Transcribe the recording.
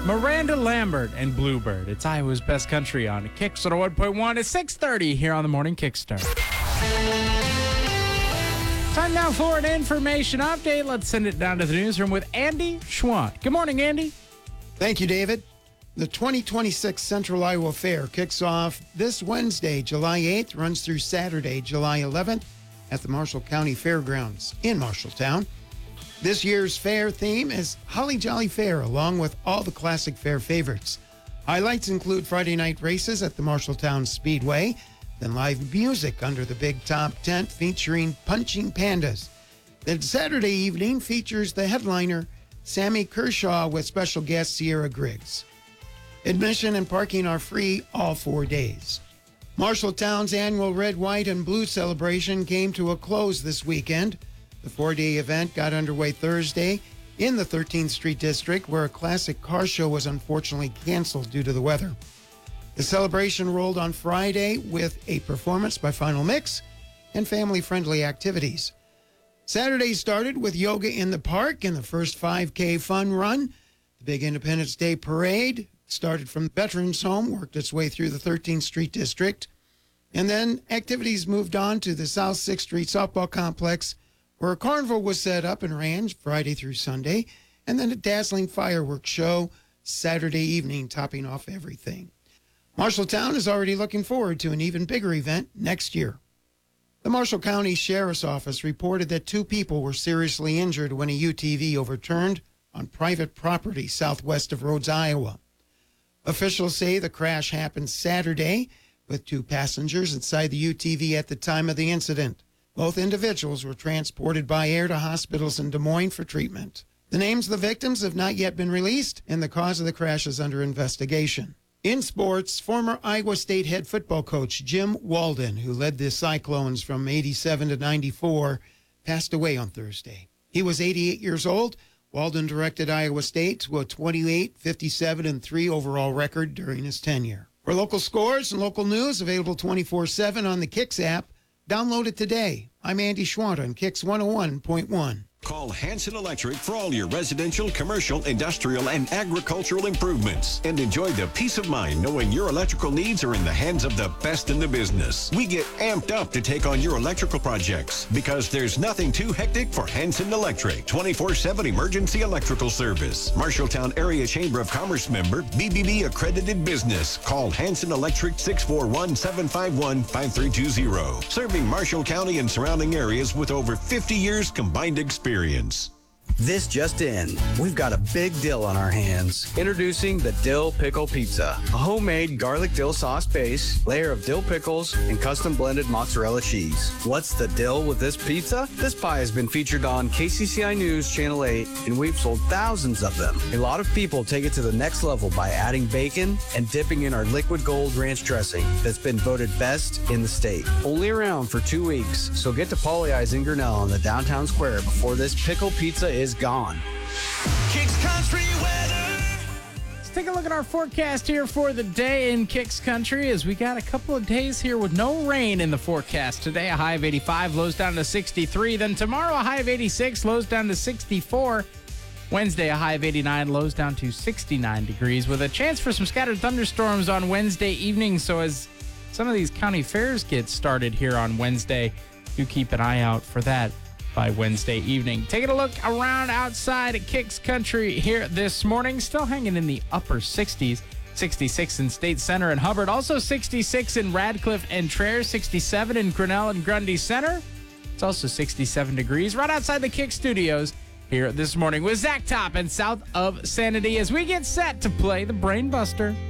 Miranda Lambert and Bluebird. It's Iowa's Best Country on Kicks 101.1 at 6:30 here on the Morning Kickstart. Time now for an information update. Let's send it down to the newsroom with Andy Schwant. Good morning, Andy. Thank you, David. The 2026 Central Iowa Fair kicks off this Wednesday, July 8th, runs through Saturday, July 11th at the Marshall County Fairgrounds in Marshalltown. This year's fair theme is Holly Jolly Fair, along with all the classic fair favorites. Highlights include Friday night races at the Marshalltown Speedway, then live music under the big top tent featuring Punching Pandas. Then Saturday evening features the headliner, Sammy Kershaw, with special guest Sierra Griggs. Admission and parking are free all 4 days. Marshalltown's annual Red, White, and Blue celebration came to a close this weekend. The 4-day event got underway Thursday in the 13th Street District, where a classic car show was unfortunately canceled due to the weather. The celebration rolled on Friday with a performance by Final Mix and family-friendly activities. Saturday started with yoga in the park and the first 5K fun run. The big Independence Day parade started from the Veterans Home, worked its way through the 13th Street District, and then activities moved on to the South 6th Street Softball Complex, where a carnival was set up and ran Friday through Sunday, and then a dazzling fireworks show Saturday evening, topping off everything. Marshalltown is already looking forward to an even bigger event next year. The Marshall County Sheriff's Office reported that 2 people were seriously injured when a UTV overturned on private property southwest of Rhodes, Iowa. Officials say the crash happened Saturday with 2 passengers inside the UTV at the time of the incident. Both individuals were transported by air to hospitals in Des Moines for treatment. The names of the victims have not yet been released, and the cause of the crash is under investigation. In sports, former Iowa State head football coach Jim Walden, who led the Cyclones from 87 to 94, passed away on Thursday. He was 88 years old. Walden directed Iowa State to a 28, 57, and 3 overall record during his tenure. For local scores and local news, available 24/7 on the Kicks app. Download it today. I'm Andy Schwant on Kicks 101.1. Call Hanson Electric for all your residential, commercial, industrial, and agricultural improvements. And enjoy the peace of mind knowing your electrical needs are in the hands of the best in the business. We get amped up to take on your electrical projects because there's nothing too hectic for Hanson Electric. 24/7 emergency electrical service. Marshalltown Area Chamber of Commerce member, BBB accredited business. Call Hanson Electric 641-751-5320. Serving Marshall County and surrounding areas with over 50 years combined experience. This just in. We've got a big deal on our hands. Introducing the Dill Pickle Pizza. A homemade garlic dill sauce base, layer of dill pickles, and custom blended mozzarella cheese. What's the deal with this pizza? This pie has been featured on KCCI News Channel 8, and we've sold thousands of them. A lot of people take it to the next level by adding bacon and dipping in our liquid gold ranch dressing that's been voted best in the state. Only around for 2 weeks, so get to Polly Eyes in Grinnell on the downtown square before this pickle pizza is gone. Kicks Country weather. Let's take a look at our forecast here for the day in Kicks Country, as we got a couple of days here with no rain in the forecast. Today, a high of 85, lows down to 63. Then tomorrow, a high of 86, lows down to 64. Wednesday, a high of 89, lows down to 69 degrees, with a chance for some scattered thunderstorms on Wednesday evening. So as some of these county fairs get started here on Wednesday, do keep an eye out for that by Wednesday evening. Taking a look around outside at Kicks Country here this morning. Still hanging in the upper 60s. 66 in State Center and Hubbard. Also 66 in Radcliffe and Traer. 67 in Grinnell and Grundy Center. It's also 67 degrees right outside the Kicks studios here this morning with Zach Top and South of Sanity as we get set to play the Brain Buster.